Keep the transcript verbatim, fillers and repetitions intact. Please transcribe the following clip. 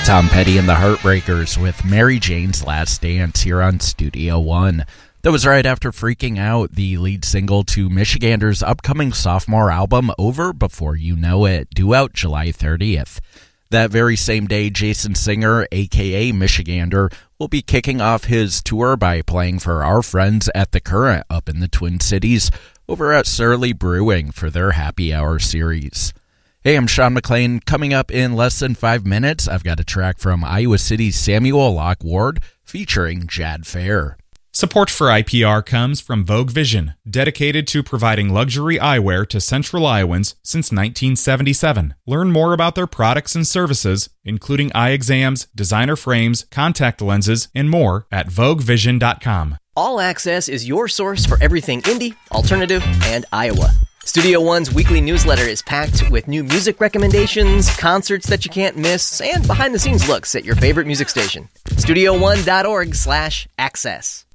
Tom Petty and the Heartbreakers with Mary Jane's Last Dance here on Studio One. That was right after Freaking Out, the lead single to Michigander's upcoming sophomore album, Over Before You Know It, due out July thirtieth. That very same day, Jason Singer, a k a. Michigander, will be kicking off his tour by playing for our friends at The Current up in the Twin Cities over at Surly Brewing for their Happy Hour series. Hey, I'm Sean McLean. Coming up in less than five minutes, I've got a track from Iowa City's Samuel Locke Ward featuring Jad Fair. Support for I P R comes from Vogue Vision, dedicated to providing luxury eyewear to Central Iowans since nineteen seventy-seven. Learn more about their products and services, including eye exams, designer frames, contact lenses, and more at vogue vision dot com. All Access is your source for everything indie, alternative, and Iowa. Studio One's weekly newsletter is packed with new music recommendations, concerts that you can't miss, and behind-the-scenes looks at your favorite music station. studio one dot org slash access.